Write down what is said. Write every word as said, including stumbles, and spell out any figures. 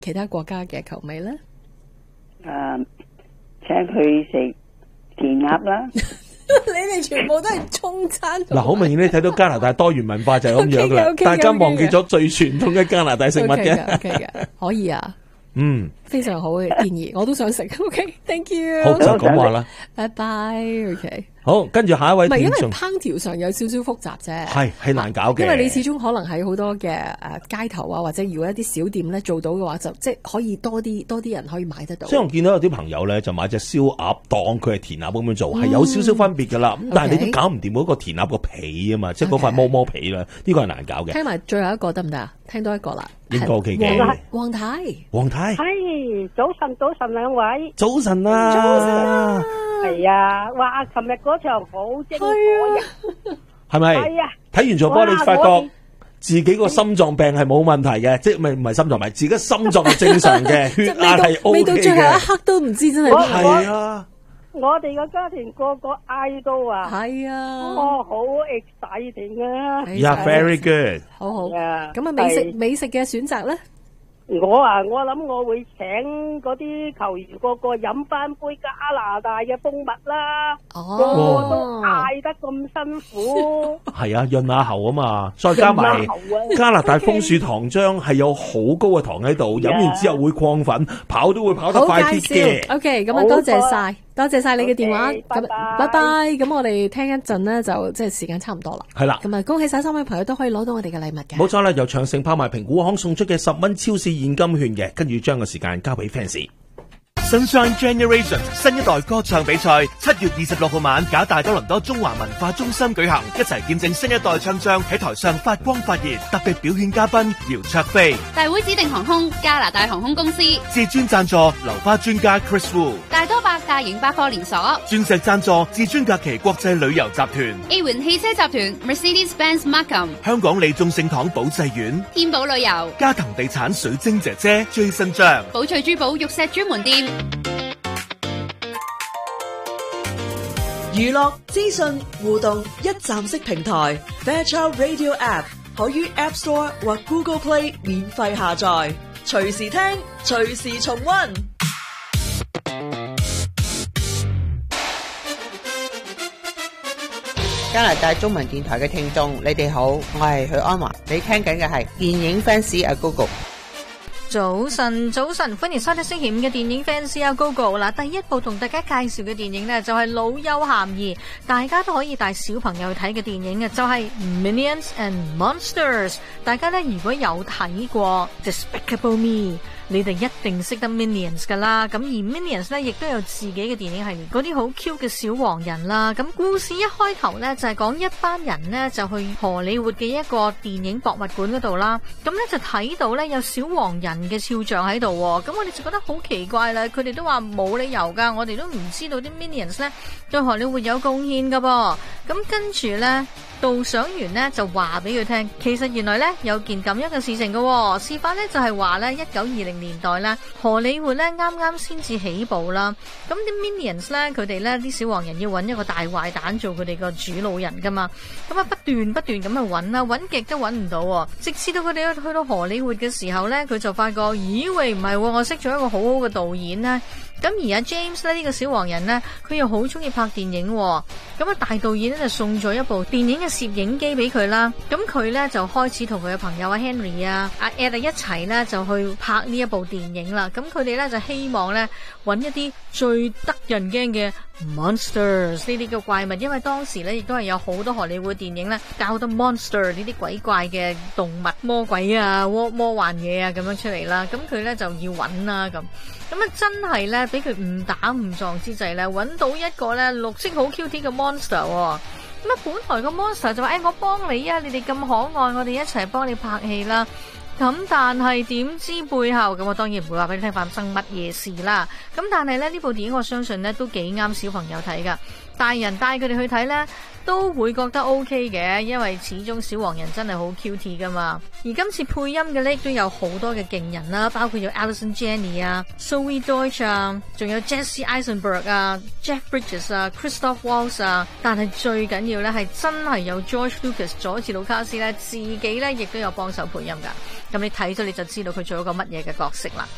其他國家嘅球迷咧？ 誒，請佢食填鴨啦。 你哋全部都係中餐。 嗱，好明顯你睇到加拿大多元文化就係咁樣噶啦， okay, okay, 大家忘記咗最傳統嘅加拿大食物嘅。 O K 嘅，可以啊。 嗯， 非常好嘅建議，我都想食。O K，thank you。 好，就咁話啦。 拜拜。O K。 好，跟住下一位聽眾。 唔係，因為烹調上有少少複雜啫。 係係難搞嘅。 因為你始終可能喺好多嘅誒街頭啊，或者如果一啲小店咧做到嘅話，就即係可以多啲多啲人可以買得到。 所以我見到有啲朋友咧就買隻燒鴨當佢係填鴨咁樣做，係、嗯、有少少分別噶啦。咁但係你都搞唔掂嗰個填鴨個皮啊嘛，即係嗰塊摸摸皮啦，呢、呢個係難搞嘅。 聽埋最後一個得唔得啊？聽多一個啦。 應該 OK 嘅。 黃太， 黃太， 係早晨，早晨兩位， 早晨啊， 早晨啊， 係啊，哇！琴日嗰場好精彩啊， 係咪？ 係啊， 睇完場波你發覺自己個心臟病係冇問題嘅，即係唔係唔係心臟病，自己心臟係正常嘅，血壓係 O K 嘅。 未到最後一刻都唔知真係係啊！ 我哋個家庭個個嗌到啊， 係啊， 哦，好 exciting 啊 ，Yeah, very good， 好好。 咁啊，美食美食嘅選擇咧？ 我啊，我諗我會請嗰啲球員個個飲翻杯加拿大嘅蜂蜜啦， 哦、 個個都嗌得咁辛苦。 係啊，潤下喉啊嘛，再加埋加拿大楓樹糖漿係有好高嘅糖喺度，飲完之後會亢奮，跑都會跑得快啲嘅。 OK，咁啊多謝晒，多謝晒你嘅電話，咁拜拜。咁我哋聽一陣咧，就即係時間差唔多啦。 係啦， 咁啊恭喜晒三位朋友都可以攞到我哋嘅禮物嘅。 冇錯啦，由長城拍賣評估行送出嘅十蚊超市現金券嘅，跟住將個時間交俾 fans。 Sunshine Generation 新一代歌唱比賽七月二十六號晚，假大多倫多中華文化中心舉行，一齊見證新一代唱將喺台上發光發熱。特別表演嘉賓姚焯菲， 大會指定航空加拿大航空公司， 至尊贊助流花專家 Chris Wu， 大多百大型百貨連鎖， 鑽石贊助至尊假期國際旅遊集團 A 環汽車集團 Mercedes-Benz Markham， 香港利眾聖堂保濟苑， 天寶旅遊， 嘉騰地產水晶姐姐 Jason 張， 寶翠珠寶玉石專門店。 娛樂資訊互動一站式平台 Fairchild Radio App 可於 App Store 或 Google Play 免費下載，隨時聽，隨時重溫。 加拿大中文電台嘅聽眾，你哋好，我係許安華，你聽緊嘅係電影 fans 阿 Gogo。 早晨，早晨，歡迎收聽星期五嘅電影 fans 阿 Gogo。嗱，第一部同大家介紹嘅電影呢，就係老幼咸宜，大家都可以帶小朋友去睇嘅電影嘅，就係 Minions and Monsters。大家呢，如果有睇過 Despicable Me，你哋一定識得 Minions 噶啦。咁而 Minions 呢，亦都有自己嘅電影系列，嗰啲好 Q 嘅小黃人啦。咁故事一開頭呢，就係講一班人呢，就去荷里活嘅一個電影博物館嗰度啦。咁呢，就睇到呢，有小黃人嘅肖像喺度，咁我哋就覺得好奇怪啦。佢哋都話冇理由噶，我哋都唔知道啲 Minions 咧對荷里活有貢獻噶噃。咁跟住咧，導賞員咧就話俾佢聽，其實原來咧有件咁樣嘅事情噶。事發咧就係話咧一九二零年代咧荷里活咧啱啱先至起步啦。咁啲 Minions 咧佢哋咧啲小黃人要揾一個大壞蛋做佢哋個主腦人噶嘛。咁啊不斷不斷咁去揾啦，揾極都揾唔到，直至到佢哋去到荷里活嘅時候咧，佢就發覺咦喂唔係，我識咗一個好好嘅導演咧。咁而阿 James 咧呢個小黃人咧，佢又好中意拍電影，咁啊大導演咧就送咗一部電影嘅攝影機俾佢啦。咁佢咧就開始同佢嘅朋友阿 Henry 啊、阿 Ed 一齊咧就去拍呢一部電影啦。咁佢哋咧就希望咧揾一啲最得人驚嘅 monsters 呢啲嘅怪物，因為當時咧亦都係有好多荷里活電影咧教得 monster 呢啲鬼怪嘅動物、魔鬼啊、魔魔幻嘢啊咁樣出嚟啦。咁佢咧就要揾啦咁。咁啊，真係咧，俾佢誤打誤撞之際咧，揾到一個咧綠色好 Q T 嘅 monster。咁啊，本來個 monster 就話：誒、欸，我幫你啊，你哋咁可愛，我哋一齊幫你拍戲啦。咁但係點知背後咁，我當然唔會話俾你聽發生乜嘢事啦。咁但係咧，呢部電影我相信咧都幾啱小朋友睇噶，大人帶佢哋去睇咧都會覺得 OK 嘅，因為始終小黃人真係好 Q T 噶嘛。而今次配音嘅咧都有好多嘅勁人啦，包括有 Alison Janney 啊、Zoe Deutch 啊，仲有 Jesse Eisenberg 啊、Jeff Bridges 啊、Christoph Waltz 啊。但係最緊要咧係真係有 George Lucas 佐治魯卡斯咧自己咧亦都有幫手配音噶。咁你睇咗你就知道佢做咗個乜嘢嘅角色啦。